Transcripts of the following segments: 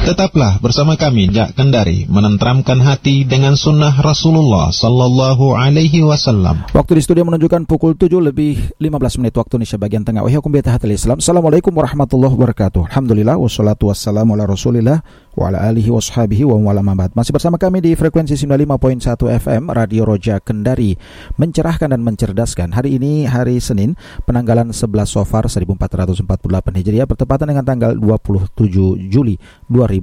Tetaplah bersama kami Jak Kendari, menenteramkan hati dengan sunnah Rasulullah Sallallahu Alaihi Wasallam. Waktu di studio menunjukkan pukul 7:15 waktu Indonesia bagian tengah. Wahyukum bi'tahatil Islam. Assalamualaikum warahmatullahi wabarakatuh. Alhamdulillah wassalatu wassalamu ala Rasulillah wa ala alihi washabihi wa wala mabad. Masih bersama kami di frekuensi 95.1 FM Radio Roja Kendari, mencerahkan dan mencerdaskan. Hari ini hari Senin, penanggalan 11 Safar 1448 Hijriah, bertepatan dengan tanggal 27 Juli 2026.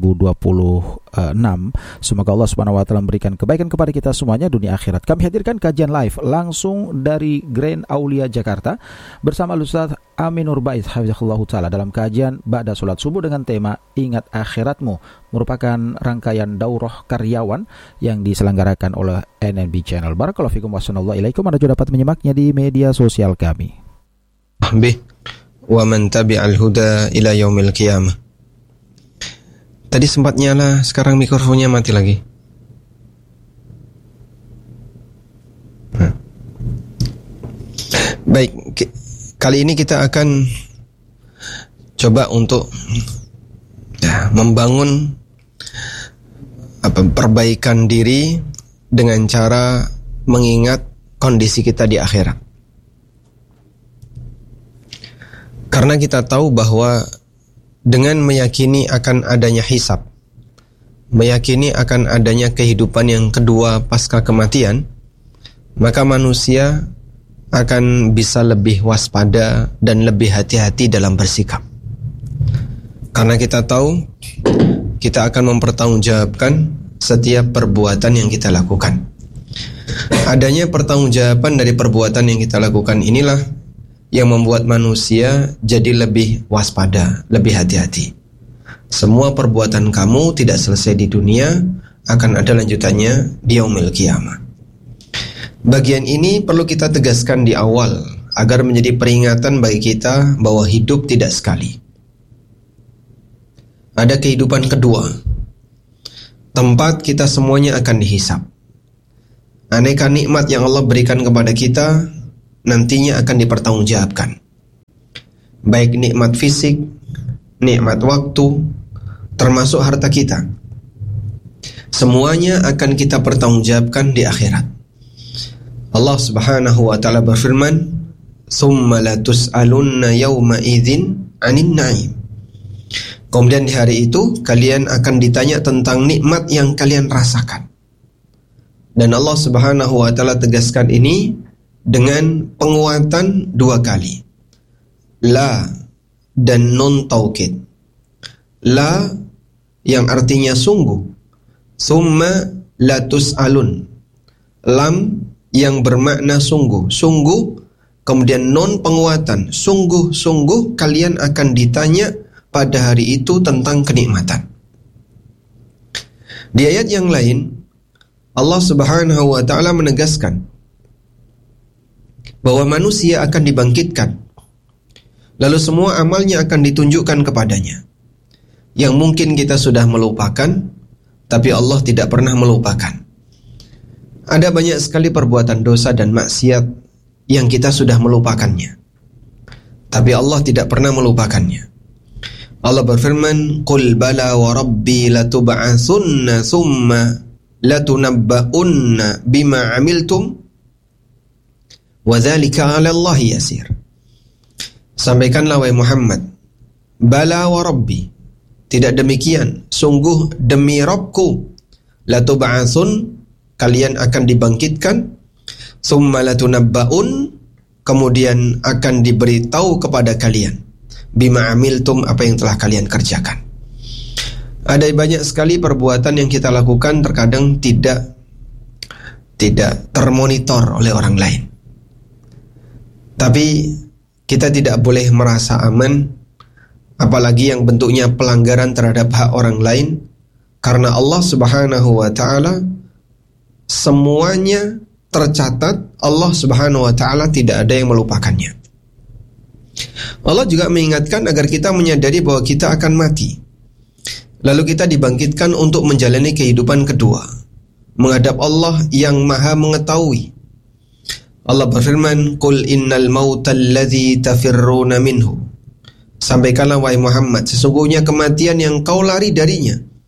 Semoga Allah Subhanahu wa taala memberikan kebaikan kepada kita semuanya dunia akhirat. Kami hadirkan kajian live langsung dari Grand Aulia Jakarta bersama Ustaz Amin Nurbaiz hafizahullah taala dalam kajian Ba'da Salat Subuh dengan tema Ingat Akhiratmu, merupakan rangkaian daurah karyawan yang diselenggarakan oleh NNB Channel. Barakallahu fikum wa sallallahu ilaikum. Anda juga dapat menyimaknya di media sosial kami. Wa man tabi'al huda ila yaumil qiyamah. Tadi sempat nyala, sekarang mikrofonnya mati lagi. Baik, kali ini kita akan coba untuk membangun perbaikan diri dengan cara mengingat kondisi kita di akhirat. Karena kita tahu bahwa dengan meyakini akan adanya hisab, meyakini akan adanya kehidupan yang kedua pasca kematian, maka manusia akan bisa lebih waspada dan lebih hati-hati dalam bersikap. Karena kita tahu kita akan mempertanggungjawabkan setiap perbuatan yang kita lakukan. Adanya pertanggungjawaban dari perbuatan yang kita lakukan inilah yang membuat manusia jadi lebih waspada, lebih hati-hati. Semua perbuatan kamu tidak selesai di dunia, akan ada lanjutannya di yaumil qiyamah. Bagian ini perlu kita tegaskan di awal agar menjadi peringatan bagi kita bahwa hidup tidak sekali. Ada kehidupan kedua, tempat kita semuanya akan dihisab. Aneka nikmat yang Allah berikan kepada kita nantinya akan dipertanggungjawabkan. Baik nikmat fisik, nikmat waktu, termasuk harta kita. Semuanya akan kita pertanggungjawabkan di akhirat. Allah Subhanahu wa taala berfirman, "Tsumma la tus'alunna yawma idzin 'anil na'im." Kemudian di hari itu kalian akan ditanya tentang nikmat yang kalian rasakan. Dan Allah Subhanahu wa taala tegaskan ini dengan penguatan dua kali. La dan nun taukid. La yang artinya sungguh. Summa la tus'alun. Lam yang bermakna sungguh. Sungguh, kemudian nun penguatan. Sungguh-sungguh kalian akan ditanya pada hari itu tentang kenikmatan. Di ayat yang lain, Allah Subhanahu wa taala menegaskan bahwa manusia akan dibangkitkan, lalu semua amalnya akan ditunjukkan kepadanya. Yang mungkin kita sudah melupakan, tapi Allah tidak pernah melupakan. Ada banyak sekali perbuatan dosa dan maksiat yang kita sudah melupakannya, tapi Allah tidak pernah melupakannya. Allah berfirman, "Qul bala wa rabbi latub'atsunna tsumma latunabba'unna bima 'amiltum wa dzalika 'ala Allah yasir." Sampaikanlah wahai Muhammad, bala wa rabbi, tidak demikian, sungguh demi Rabbku, latub'atsun, kalian akan dibangkitkan, tsumma latunabba'un, kemudian akan diberitahu kepada kalian, bima amiltum, apa yang telah kalian kerjakan. Ada banyak sekali perbuatan yang kita lakukan terkadang tidak termonitor oleh orang lain. Tapi kita tidak boleh merasa aman, apalagi yang bentuknya pelanggaran terhadap hak orang lain, karena Allah Subhanahu wa taala semuanya tercatat. Allah Subhanahu wa taala tidak ada yang melupakannya. Allah juga mengingatkan agar kita menyadari bahwa kita akan mati, lalu kita dibangkitkan untuk menjalani kehidupan kedua, menghadap Allah yang Maha mengetahui. Allah berfirman, "Qul innal mauta alladzi tafirruna minhu." Sampaikanlah wahai Muhammad, sesungguhnya kematian yang kau lari darinya,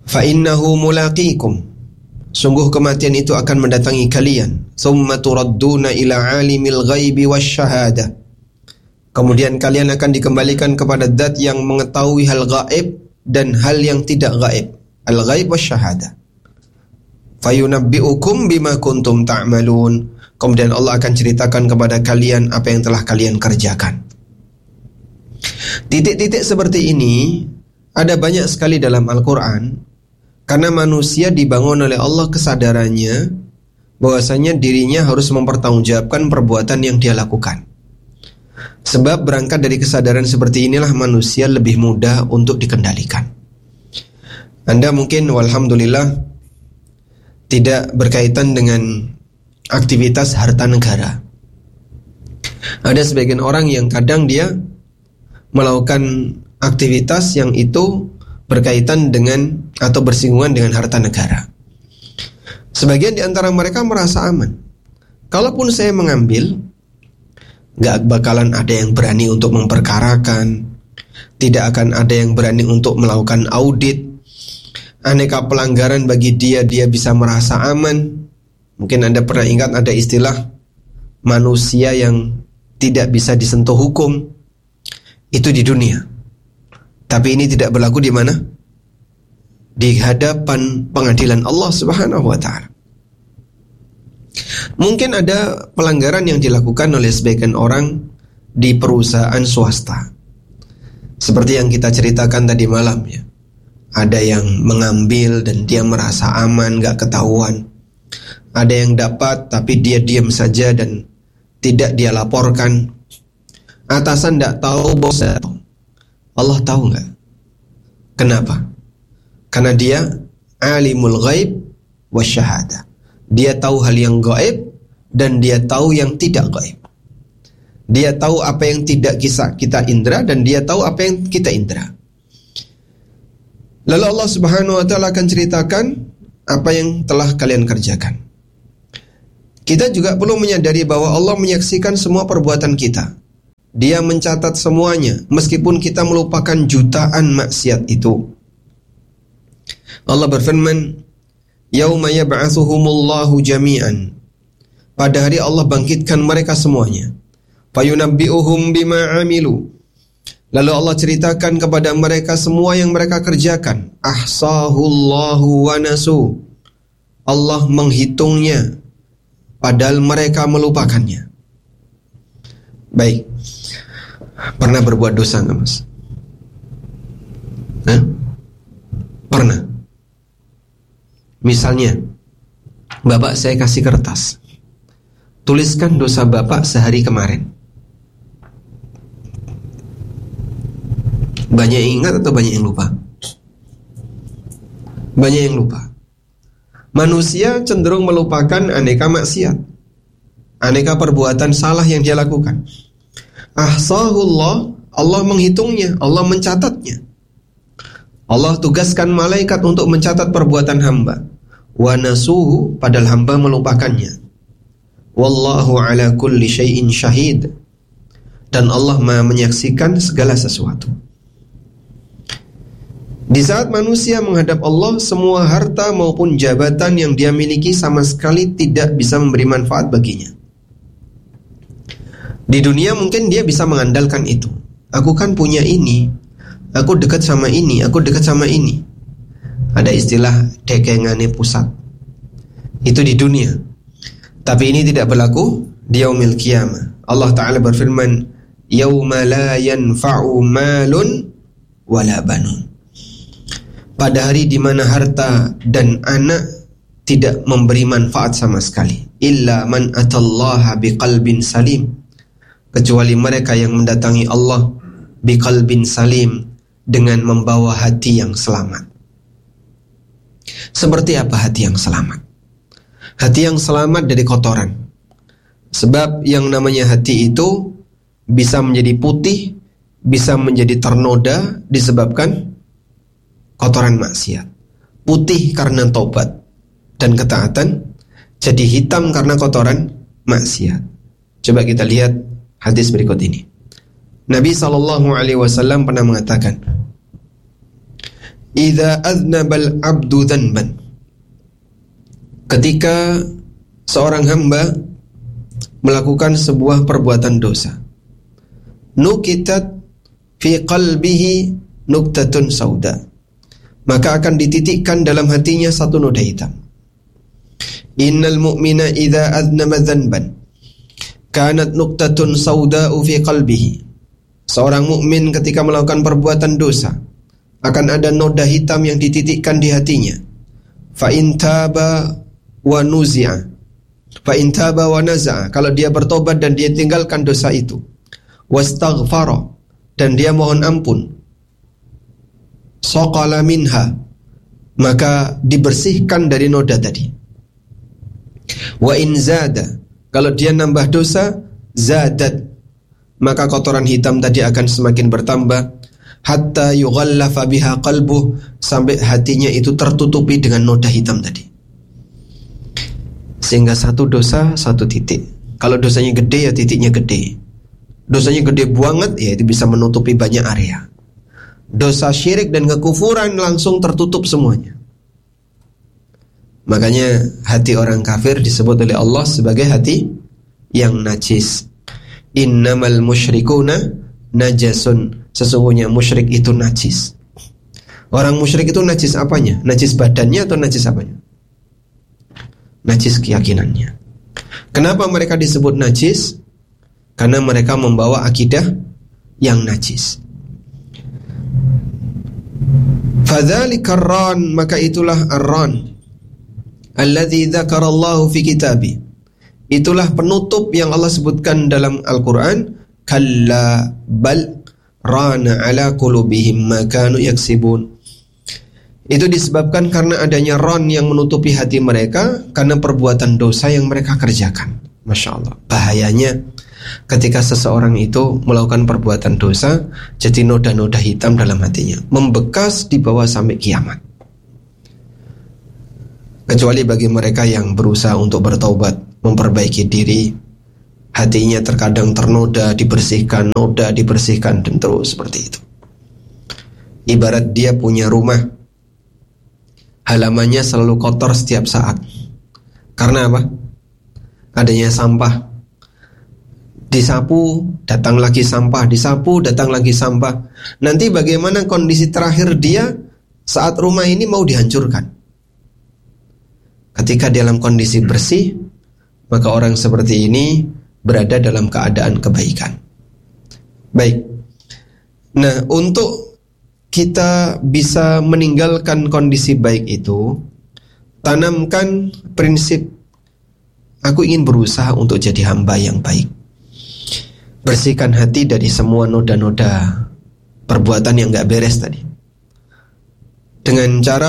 fa innahu mulaqikum, sungguh kematian itu akan mendatangi kalian. Tsumma turadduna ila alimil ghaibi wasyahadah, kemudian kalian akan dikembalikan kepada zat yang mengetahui hal gaib dan hal yang tidak gaib, al ghaib wasyahadah. Fayunabbi'ukum bima kuntum ta'malun, kemudian Allah akan ceritakan kepada kalian apa yang telah kalian kerjakan. Titik-titik seperti ini ada banyak sekali dalam Al-Quran. Karena manusia dibangun oleh Allah kesadarannya bahwasanya dirinya harus mempertanggungjawabkan perbuatan yang dia lakukan. Sebab berangkat dari kesadaran seperti inilah manusia lebih mudah untuk dikendalikan. Anda mungkin walhamdulillah tidak berkaitan dengan aktivitas harta negara. Ada sebagian orang yang kadang dia melakukan aktivitas yang itu berkaitan dengan atau bersinggungan dengan harta negara. Sebagian di antara mereka merasa aman. Kalaupun saya mengambil, gak bakalan ada yang berani untuk memperkarakan, tidak akan ada yang berani untuk melakukan audit. Aneka pelanggaran bagi dia bisa merasa aman. Mungkin Anda pernah ingat ada istilah manusia yang tidak bisa disentuh hukum. Itu di dunia. Tapi ini tidak berlaku di mana? Di hadapan pengadilan Allah Subhanahu wa ta'ala. Mungkin ada pelanggaran yang dilakukan oleh sebagian orang di perusahaan swasta. Seperti yang kita ceritakan tadi malam ya. Ada yang mengambil dan dia merasa aman, gak ketahuan. Ada yang dapat tapi dia diam saja dan tidak dia laporkan. Atasan gak tahu, bos tahu. Allah tahu nggak? Kenapa? Karena dia alimul ghaib wasyahadah. Dia tahu hal yang gaib dan dia tahu yang tidak gaib. Dia tahu apa yang tidak kita indra dan dia tahu apa yang kita indra. Lalu Allah Subhanahu wa ta'ala akan ceritakan apa yang telah kalian kerjakan. Kita juga perlu menyadari bahwa Allah menyaksikan semua perbuatan kita. Dia mencatat semuanya, meskipun kita melupakan jutaan maksiat itu. Allah berfirman, Yauma yab'atsuhumullahu jami'an. Pada hari Allah bangkitkan mereka semuanya. Fayunabbi'uhum bima amilu. Lalu Allah ceritakan kepada mereka semua yang mereka kerjakan. Ahsahullahu wa nasu. Allah menghitungnya, padahal mereka melupakannya. Baik. Pernah berbuat dosa nggak mas? Pernah. Misalnya, bapak saya kasih kertas, tuliskan dosa bapak sehari kemarin. Banyak yang ingat atau banyak yang lupa? Banyak yang lupa. Manusia cenderung melupakan aneka maksiat, aneka perbuatan salah yang dia lakukan. Ahsahullah, Allah menghitungnya, Allah mencatatnya. Allah tugaskan malaikat untuk mencatat perbuatan hamba. Wa nasuhu, padahal hamba melupakannya. Wallahu ala kulli syai'in syahid. Dan Allah Maha menyaksikan segala sesuatu. Di saat manusia menghadap Allah, semua harta maupun jabatan yang dia miliki sama sekali tidak bisa memberi manfaat baginya. Di dunia mungkin dia bisa mengandalkan itu. Aku kan punya ini, aku dekat sama ini, aku dekat sama ini. Ada istilah dekengane pusat. Itu di dunia. Tapi ini tidak berlaku di yaumil qiyamah. Allah Ta'ala berfirman, Yauma la yanfa'u malun wala banun. Pada hari di mana harta dan anak tidak memberi manfaat sama sekali. Illa man atallaha biqalbin salim. Kecuali mereka yang mendatangi Allah biqalbin salim, dengan membawa hati yang selamat. Seperti apa hati yang selamat? Hati yang selamat dari kotoran. Sebab yang namanya hati itu bisa menjadi putih, bisa menjadi ternoda disebabkan kotoran maksiat. Putih karena taubat dan ketaatan, jadi hitam karena kotoran maksiat. Coba kita lihat hadis berikut ini. Nabi SAW pernah mengatakan, idza aznabal abdu dzanban, ketika seorang hamba melakukan sebuah perbuatan dosa, nukitat fi qalbihi nuktatun sauda, maka akan dititikkan dalam hatinya satu noda hitam. Innal mu'mina idza aznaba dzanban kanat nuktatun sauda'u fi qalbihi, seorang mukmin ketika melakukan perbuatan dosa akan ada noda hitam yang dititikkan di hatinya. Fa in taba wa nuzi'a, fa in taba wa naza'a, kalau dia bertobat dan dia tinggalkan dosa itu, wastaghfara, dan dia mohon ampun, saqala minha, maka dibersihkan dari noda tadi. Wa in zada, kalau dia nambah dosa, zadat, maka kotoran hitam tadi akan semakin bertambah, hatta yughallafa biha qalbuh, sampai hatinya itu tertutupi dengan noda hitam tadi. Sehingga satu dosa satu titik. Kalau dosanya gede ya titiknya gede. Dosanya gede banget ya itu bisa menutupi banyak area. Dosa syirik dan kekufuran langsung tertutup semuanya. Makanya hati orang kafir disebut oleh Allah sebagai hati yang najis. Innamal musyrikuna najasun, sesungguhnya musyrik itu najis. Orang musyrik itu najis apanya? Najis badannya atau najis apanya? Najis keyakinannya. Kenapa mereka disebut najis? Karena mereka membawa akidah yang najis. Fadzalika ar-ran, maka itulah ar-ran alladzi dzakarallahu fi kitabi, itulah penutup yang Allah sebutkan dalam Al-Quran. Kalla bal rana ala qulubihim ma kanu yaksibun, itu disebabkan karena adanya ron yang menutupi hati mereka karena perbuatan dosa yang mereka kerjakan. Masya Allah, bahayanya ketika seseorang itu melakukan perbuatan dosa, jadi noda-noda hitam dalam hatinya, membekas di bawah sampai kiamat. Kecuali bagi mereka yang berusaha untuk bertaubat, memperbaiki diri, hatinya terkadang ternoda, dibersihkan, noda, dibersihkan, dan terus seperti itu. Ibarat dia punya rumah, halamannya selalu kotor setiap saat. Karena apa? Adanya sampah. Disapu, datang lagi sampah, disapu, datang lagi sampah. Nanti bagaimana kondisi terakhir dia saat rumah ini mau dihancurkan? Ketika dalam kondisi bersih, maka orang seperti ini berada dalam keadaan kebaikan. Baik. Nah, untuk kita bisa meninggalkan kondisi baik itu, tanamkan prinsip, aku ingin berusaha untuk jadi hamba yang baik. Bersihkan hati dari semua noda-noda perbuatan yang gak beres tadi, dengan cara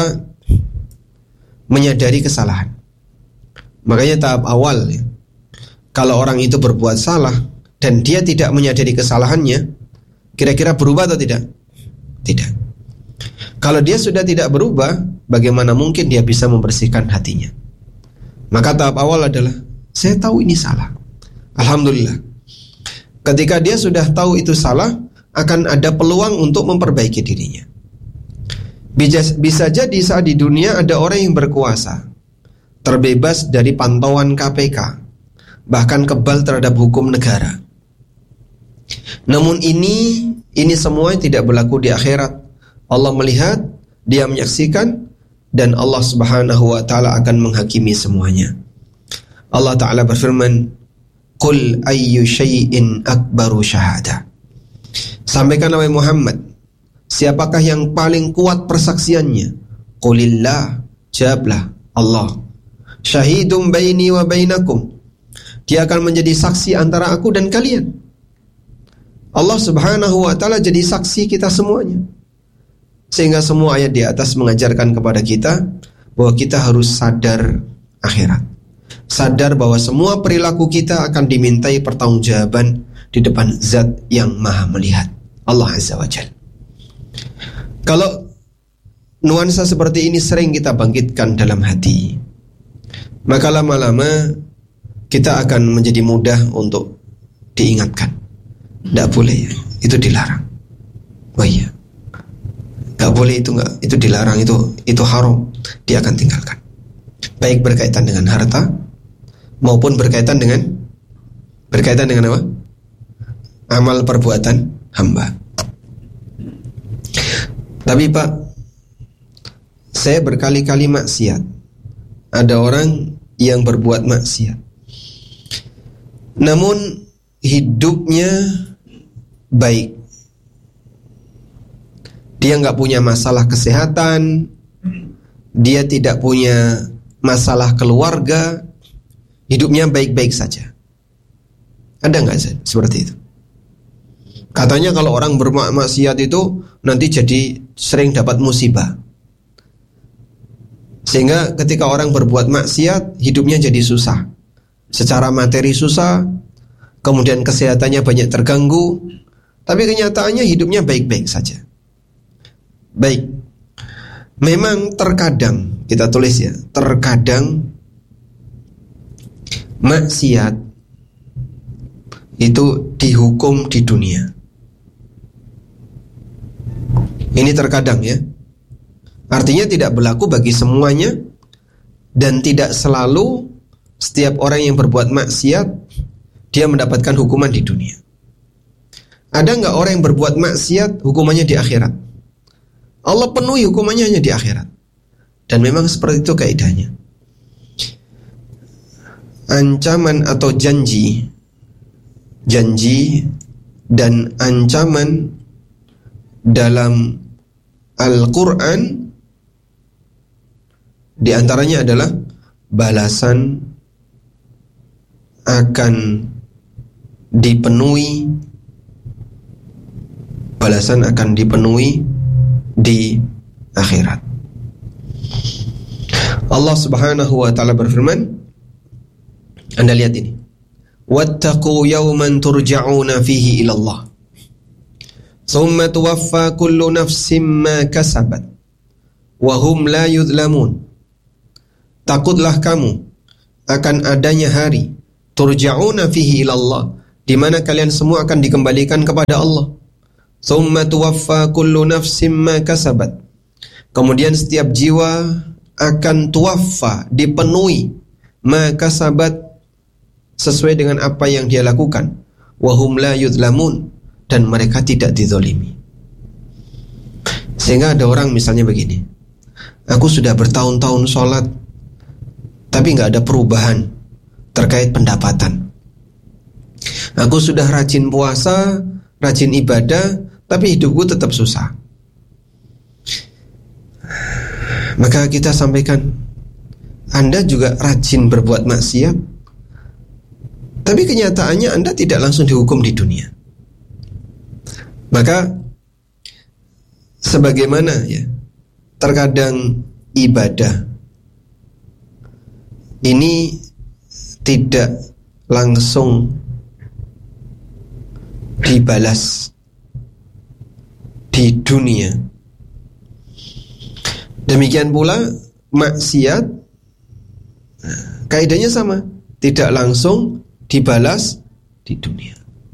menyadari kesalahan. Makanya tahap awal ya, kalau orang itu berbuat salah dan dia tidak menyadari kesalahannya, kira-kira berubah atau tidak? Tidak. Kalau dia sudah tidak berubah, bagaimana mungkin dia bisa membersihkan hatinya? Maka tahap awal adalah, saya tahu ini salah, alhamdulillah. Ketika dia sudah tahu itu salah, akan ada peluang untuk memperbaiki dirinya. Bisa jadi saat di dunia ada orang yang berkuasa, terbebas dari pantauan KPK, bahkan kebal terhadap hukum negara. Namun ini semua tidak berlaku di akhirat. Allah melihat, dia menyaksikan, dan Allah Subhanahu wa ta'ala akan menghakimi semuanya. Allah Ta'ala berfirman, Qul ayyu syai'in akbaru syahada. Sampaikan wahai Muhammad, siapakah yang paling kuat persaksiannya? Qulillah, jawablah Allah. Syahidum baini wa bainakum, dia akan menjadi saksi antara aku dan kalian. Allah Subhanahu wa ta'ala jadi saksi kita semuanya. Sehingga semua ayat di atas mengajarkan kepada kita bahwa kita harus sadar akhirat, sadar bahwa semua perilaku kita akan dimintai pertanggungjawaban di depan zat yang maha melihat, Allah Azza wa Jalla. Kalau nuansa seperti ini sering kita bangkitkan dalam hati, maka lama-lama kita akan menjadi mudah untuk diingatkan. Tidak boleh ya, itu dilarang. Oh iya, nggak boleh, itu dilarang, itu haram, dia akan tinggalkan. Baik berkaitan dengan harta maupun berkaitan dengan apa? Amal perbuatan hamba. Tapi Pak, saya berkali-kali maksiat. Ada orang yang berbuat maksiat, namun hidupnya baik. Dia nggak punya masalah kesehatan, dia tidak punya masalah keluarga, hidupnya baik-baik saja. Ada nggak seperti itu? Katanya kalau orang bermaksiat itu nanti jadi sering dapat musibah, sehingga ketika orang berbuat maksiat hidupnya jadi susah, secara materi susah, kemudian kesehatannya banyak terganggu. Tapi kenyataannya hidupnya baik-baik saja. Baik, memang terkadang, kita tulis ya, terkadang maksiat itu dihukum di dunia. Ini terkadang ya, artinya tidak berlaku bagi semuanya, dan tidak selalu setiap orang yang berbuat maksiat dia mendapatkan hukuman di dunia. Ada nggak orang yang berbuat maksiat hukumannya di akhirat? Allah penuhi hukumannya hanya di akhirat. Dan memang seperti itu kaidahnya. Ancaman atau janji dan ancaman dalam Al-Quran di antaranya adalah balasan akan dipenuhi, di akhirat. Allah Subhanahu wa taala berfirman, Anda lihat ini, wattaqu yawman turja'una fihi ila Allah thumma tuwaffa kullu nafsin ma kasabat wa hum la yudlamun. Takutlah kamu akan adanya hari turja'una fihi ila Allah, di mana kalian semua akan dikembalikan kepada Allah. Thumma tuwaffa kullu nafsin ma kasabat, kemudian setiap jiwa akan tuwaffa, dipenuhi, ma kasabat, sesuai dengan apa yang dia lakukan, wa hum la yudlamun, dan mereka tidak dizalimi. Sehingga ada orang misalnya begini, aku sudah bertahun-tahun sholat tapi gak ada perubahan terkait pendapatan. Aku sudah rajin puasa, rajin ibadah, tapi hidupku tetap susah. Maka kita sampaikan, Anda juga rajin berbuat maksiat, tapi kenyataannya Anda tidak langsung dihukum di dunia. Maka sebagaimana ya, terkadang ibadah ini tidak langsung dibalas di dunia, demikian pula maksiat kaidahnya sama, tidak langsung dibalas di dunia.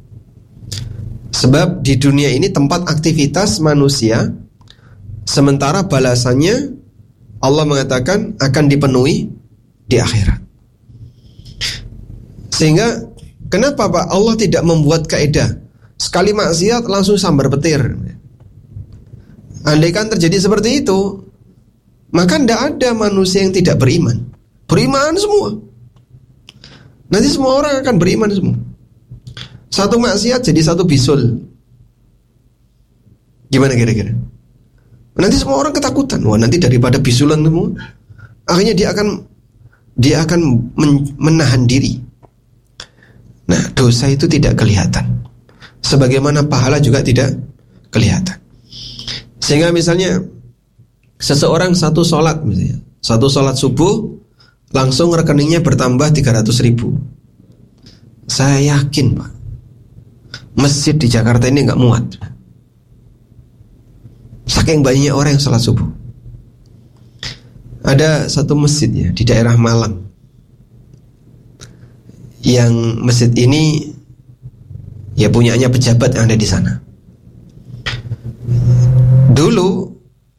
Sebab di dunia ini tempat aktivitas manusia, sementara balasannya Allah mengatakan akan dipenuhi di akhirat. Sehingga kenapa Pak Allah tidak membuat kaidah sekali maksiat langsung sambar petir? Andaikan terjadi seperti itu, maka tidak ada manusia yang tidak beriman. Beriman semua. Nanti semua orang akan beriman semua. Satu maksiat jadi satu bisul. Gimana kira-kira? Nanti semua orang ketakutan. Wah, nanti daripada bisulan semua, akhirnya dia akan menahan diri. Nah, dosa itu tidak kelihatan, sebagaimana pahala juga tidak kelihatan. Sehingga misalnya seseorang satu sholat subuh, langsung rekeningnya bertambah 300.000. Saya yakin Pak, masjid di Jakarta ini gak muat, saking banyaknya orang yang sholat subuh. Ada satu masjid ya di daerah Malang, yang masjid ini ya punyanya pejabat yang ada di sana. Dulu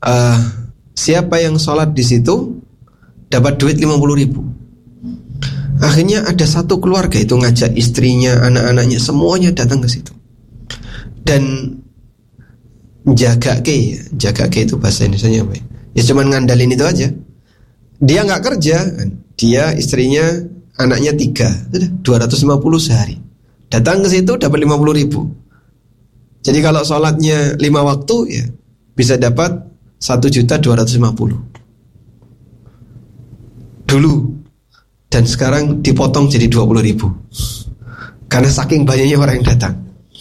siapa yang sholat di situ dapat duit 50.000. Akhirnya ada satu keluarga itu ngajak istrinya, anak-anaknya, semuanya datang ke situ. Dan jaga ke itu bahasa Indonesianya apa ya? Ya cuman ngandalin itu aja. Dia nggak kerja, dia, istrinya, anaknya 3, udah 250 sehari. Datang ke situ dapat 50.000. Jadi kalau sholatnya 5 waktu ya bisa dapat 1.250.000 dulu. Dan sekarang dipotong jadi 20.000 karena saking banyaknya orang yang datang.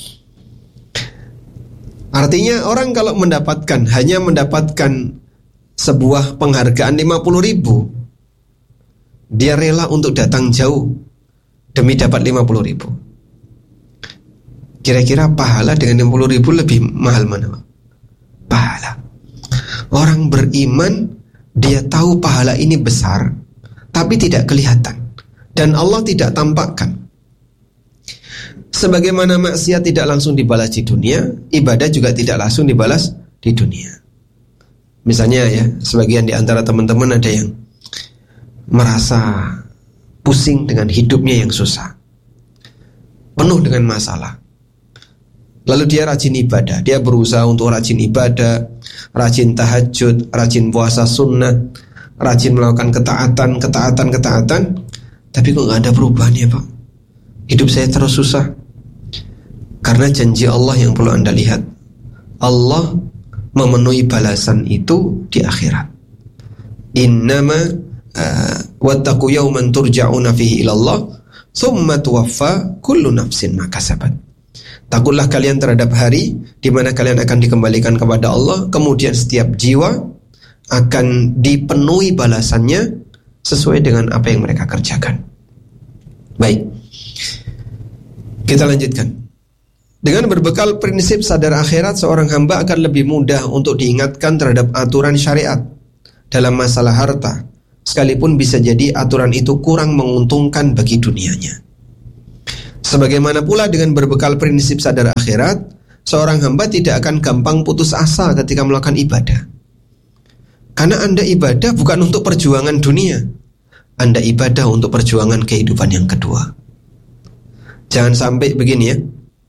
Artinya orang kalau hanya mendapatkan sebuah penghargaan 50.000, dia rela untuk datang jauh demi dapat 50.000. Kira-kira pahala dengan 50.000 lebih mahal mana? Pahala. Orang beriman, dia tahu pahala ini besar, tapi tidak kelihatan, dan Allah tidak tampakkan. Sebagaimana maksiat tidak langsung dibalas di dunia, ibadah juga tidak langsung dibalas di dunia. Misalnya ya, sebagian di antara teman-teman ada yang merasa pusing dengan hidupnya yang susah, penuh dengan masalah. Lalu dia rajin ibadah, dia berusaha untuk rajin ibadah, rajin tahajud, rajin puasa sunnah, rajin melakukan ketaatan, tapi kok gak ada perubahan ya Pak? Hidup saya terus susah. Karena janji Allah yang perlu Anda lihat, Allah memenuhi balasan itu di akhirat. Innama wattaqu yawman turja'una fihi ilallah thumma tuwaffa kullu nafsin ma kasabat. Takutlah kalian terhadap hari di mana kalian akan dikembalikan kepada Allah, kemudian setiap jiwa akan dipenuhi balasannya sesuai dengan apa yang mereka kerjakan. Baik, kita lanjutkan. Dengan berbekal prinsip sadar akhirat, seorang hamba akan lebih mudah untuk diingatkan terhadap aturan syariat dalam masalah harta, sekalipun bisa jadi aturan itu kurang menguntungkan bagi dunianya. Sebagaimana pula dengan berbekal prinsip sadar akhirat, seorang hamba tidak akan gampang putus asa ketika melakukan ibadah. Karena Anda ibadah bukan untuk perjuangan dunia, Anda ibadah untuk perjuangan kehidupan yang kedua. Jangan sampai begini ya,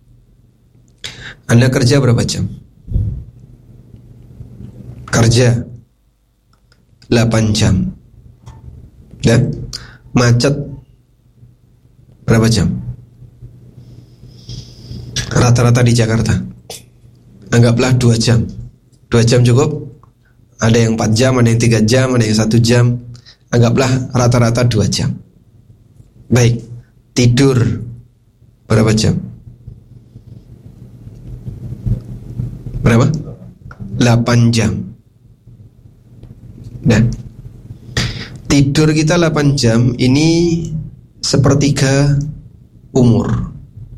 Anda kerja berapa jam? Kerja 8 jam ya? Macet berapa jam? Rata-rata di Jakarta anggaplah 2 jam. 2 jam cukup? Ada yang 4 jam, ada yang 3 jam, ada yang 1 jam. Anggaplah rata-rata 2 jam. Baik, tidur berapa jam? Berapa? 8 jam. Nah, tidur kita 8 jam ini sepertiga umur.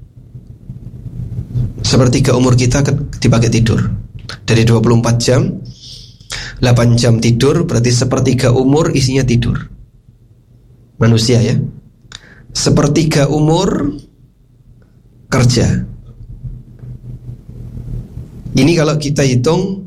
Sepertiga umur kita dipakai tidur. Dari 24 jam 8 jam tidur, berarti sepertiga umur isinya tidur. Manusia ya. Sepertiga umur kerja. Ini kalau kita hitung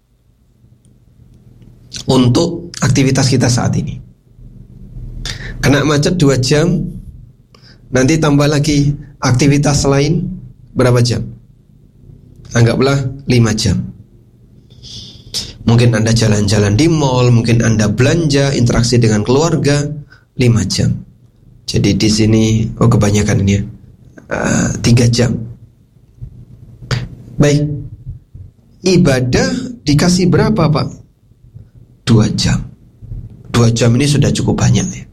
untuk aktivitas kita saat ini. Kena macet 2 jam, nanti tambah lagi aktivitas lain berapa jam? Anggaplah 5 jam. Mungkin Anda jalan-jalan di mall, mungkin Anda belanja, interaksi dengan keluarga, 5 jam. Jadi di sini, kebanyakan ini 3 jam. Baik, ibadah dikasih berapa Pak? 2 jam. 2 jam ini sudah cukup banyak ya.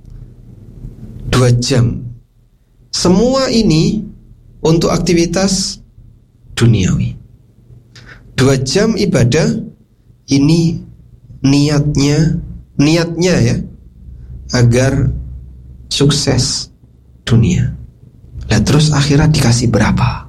2 jam. Semua ini untuk aktivitas duniawi. 2 jam ibadah ini niatnya ya, agar sukses dunia. Lah terus akhirat dikasih berapa?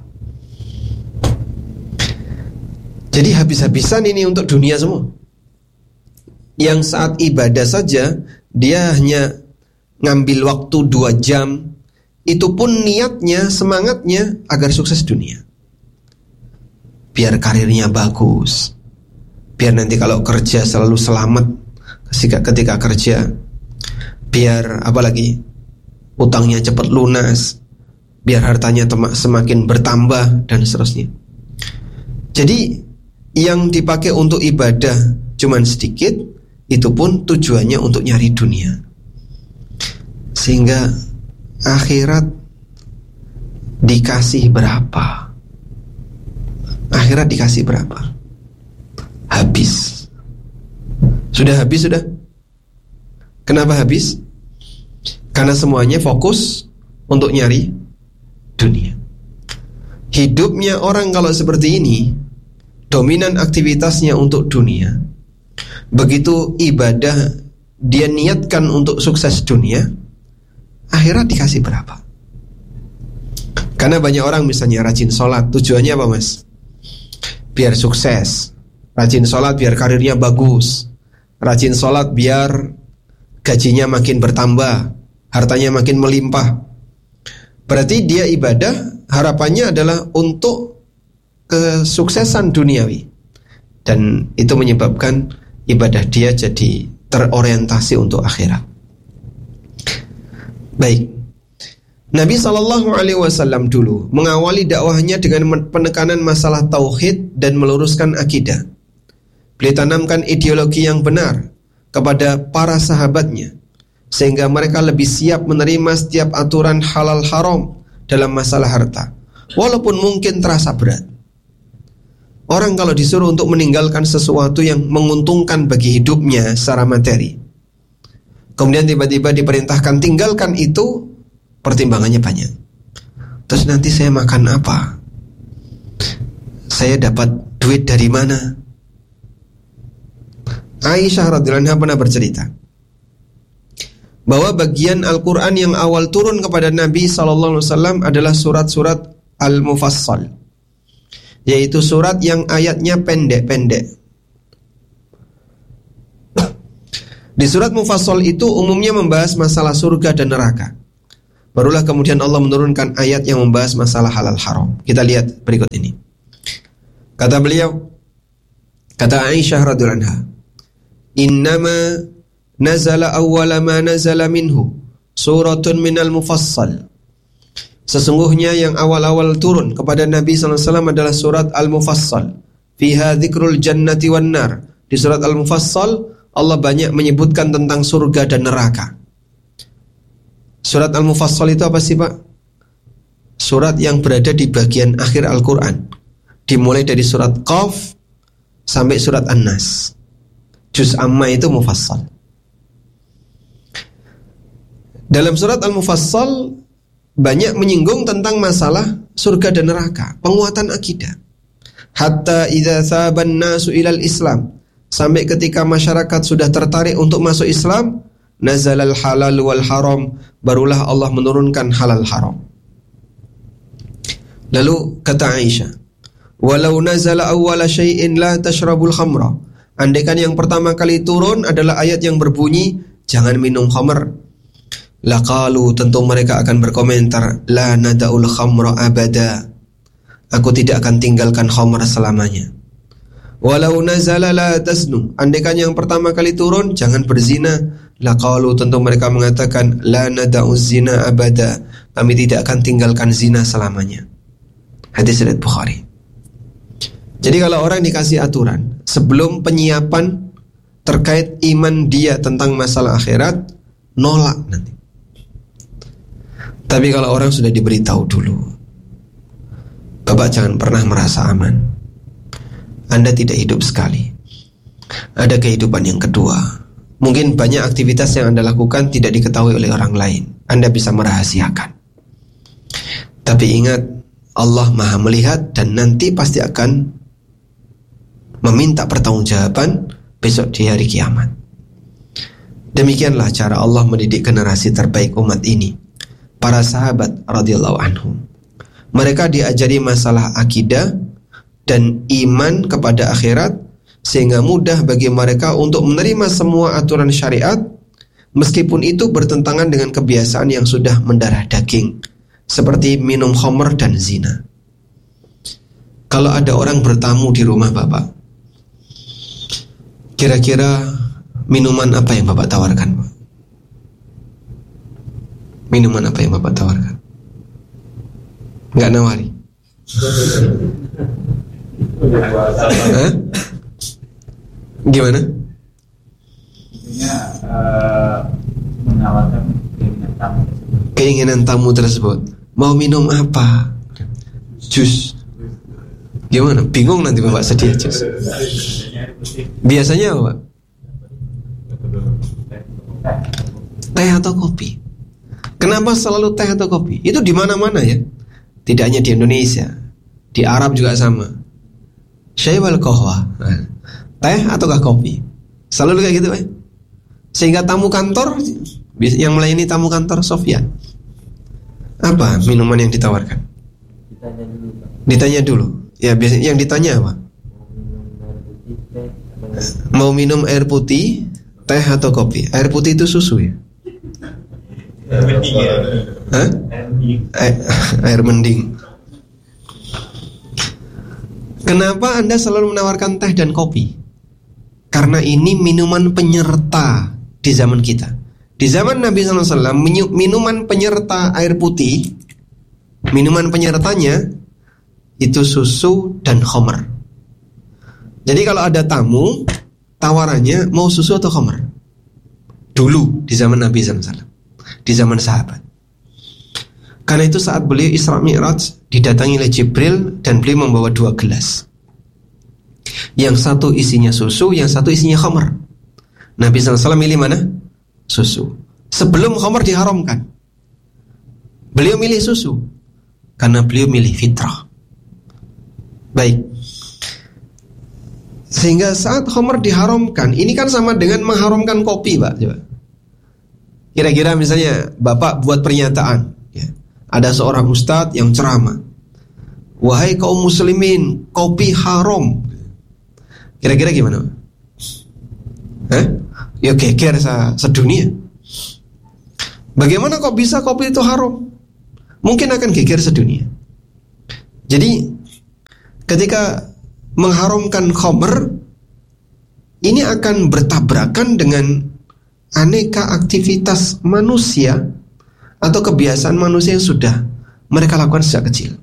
Jadi habis-habisan ini untuk dunia semua. Yang saat ibadah saja dia hanya ngambil waktu 2 jam, itu pun niatnya, semangatnya agar sukses dunia. Biar karirnya bagus, biar nanti kalau kerja selalu selamat ketika kerja, biar apalagi utangnya cepat lunas, biar hartanya semakin bertambah dan seterusnya. Jadi yang dipakai untuk ibadah cuman sedikit, itu pun tujuannya untuk nyari dunia. Sehingga akhirat dikasih berapa? Akhirat dikasih berapa? Habis. Sudah habis sudah. Kenapa habis? Karena semuanya fokus untuk nyari dunia. Hidupnya orang kalau seperti ini, dominan aktivitasnya untuk dunia. Begitu ibadah dia niatkan untuk sukses dunia, akhirat dikasih berapa? Karena banyak orang misalnya rajin sholat, tujuannya apa mas? Biar sukses. Rajin sholat biar karirnya bagus. Rajin sholat biar gajinya makin bertambah, hartanya makin melimpah. Berarti dia ibadah harapannya adalah untuk kesuksesan duniawi. Dan itu menyebabkan ibadah dia jadi terorientasi untuk akhirat. Baik, Nabi SAW dulu mengawali dakwahnya dengan penekanan masalah tauhid dan meluruskan akidah. Beliau tanamkan ideologi yang benar kepada para sahabatnya, sehingga mereka lebih siap menerima setiap aturan halal haram dalam masalah harta, walaupun mungkin terasa berat. Orang kalau disuruh untuk meninggalkan sesuatu yang menguntungkan bagi hidupnya secara materi, kemudian tiba-tiba diperintahkan tinggalkan itu, pertimbangannya banyak. Terus nanti saya makan apa? Saya dapat duit dari mana? Aisyah radhiyallahu anha pernah bercerita bahwa bagian Al-Quran yang awal turun kepada Nabi SAW adalah surat-surat Al-Mufassal, yaitu surat yang ayatnya pendek-pendek. Di surat Mufassal itu umumnya membahas masalah surga dan neraka. Barulah kemudian Allah menurunkan ayat yang membahas masalah halal haram. Kita lihat berikut ini. Kata beliau, kata Aisyah radhiyallahu anha, innama nazala awwala ma nazala minhu suratun minal mufassal. Sesungguhnya yang awal-awal turun kepada Nabi SAW adalah surat Al-Mufassal. Fiha dzikrul jannati wan nar. Di surat Al-Mufassal Allah banyak menyebutkan tentang surga dan neraka. Surat Al-Mufassal itu apa sih Pak? Surat yang berada di bagian akhir Al-Quran, dimulai dari surat Qaf sampai surat An-Nas. Juz Amma itu Mufassal. Dalam surat Al-Mufassal banyak menyinggung tentang masalah surga dan neraka, penguatan akidah. Hatta idza saban nasu ilal Islam, sampai ketika masyarakat sudah tertarik untuk masuk Islam, nazalal halal wal haram, barulah Allah menurunkan halal haram. Lalu kata Aisyah, walau nazala awwala syai'in la tashrabul khamra. Andaikan yang pertama kali turun adalah ayat yang berbunyi jangan minum khamr, laqalu, tentu mereka akan berkomentar, la nada'ul khamra abada, aku tidak akan tinggalkan khamr selamanya. Walau nazala la tasnu, andaikan yang pertama kali turun jangan berzina, laqalu, tentu mereka mengatakan, la nada'uz zina abada, kami tidak akan tinggalkan zina selamanya. Hadis riwayat Bukhari. Jadi kalau orang dikasih aturan sebelum penyiapan terkait iman dia tentang masalah akhirat, nolak nanti. Tapi kalau orang sudah diberitahu dulu, Bapak jangan pernah merasa aman, Anda tidak hidup sekali, ada kehidupan yang kedua. Mungkin banyak aktivitas yang Anda lakukan tidak diketahui oleh orang lain, Anda bisa merahasiakan. Tapi ingat, Allah Maha melihat dan nanti pasti akan meminta pertanggungjawaban besok di hari kiamat. Demikianlah cara Allah mendidik generasi terbaik umat ini, para sahabat radhiyallahu anhum. Mereka diajari masalah akidah dan iman kepada akhirat, sehingga mudah bagi mereka untuk menerima semua aturan syariat, meskipun itu bertentangan dengan kebiasaan yang sudah mendarah daging, seperti minum khamr dan zina. Kalau ada orang bertamu di rumah Bapak, Kira-kira minuman apa yang Bapak tawarkan, Pak? Minuman apa yang Bapak tawarkan? Nggak nawari? Hah? Gimana? Menawarkan keinginan tamu tersebut. Mau minum apa? Jus. Gimana? Bingung nanti Bapak sedia jus. Biasanya apa, Pak? Teh atau kopi. Kenapa selalu teh atau kopi? Itu di mana-mana ya. Tidak hanya di Indonesia, di Arab juga sama. Syai wal qahwa. Teh ataukah kopi? Selalu kayak gitu, Sehingga tamu kantor yang melayani tamu kantor Sofyan, apa minuman yang ditawarkan? Ditanya dulu. Ya, biasanya yang ditanya apa? Mau minum air putih, teh atau kopi? Air putih itu susu ya? Hah? Air mending. Kenapa Anda selalu menawarkan teh dan kopi? Karena ini minuman penyerta di zaman kita. Di zaman Nabi SAW, minuman penyerta air putih, minuman penyertanya itu susu dan khamr. Jadi kalau ada tamu, tawarannya mau susu atau khamr? Dulu di zaman Nabi SAW, di zaman sahabat. Karena itu saat beliau Isra Mi'raj didatangi oleh Jibril dan beliau membawa 2 gelas. Yang satu isinya susu, yang satu isinya khamr. Nabi SAW milih mana? Susu. Sebelum khamr diharamkan, beliau milih susu karena beliau milih fitrah. Baik. Sehingga saat khamr diharamkan, ini kan sama dengan mengharamkan kopi, Pak. Coba. Kira-kira misalnya Bapak buat pernyataan, ya. Ada seorang ustadz yang ceramah, wahai kaum muslimin, kopi haram. Kira-kira gimana? Hah? Ya geger sedunia. Bagaimana kok bisa kopi itu haram? Mungkin akan geger sedunia. Jadi ketika mengharamkan khamr, ini akan bertabrakan dengan aneka aktivitas manusia atau kebiasaan manusia yang sudah mereka lakukan sejak kecil.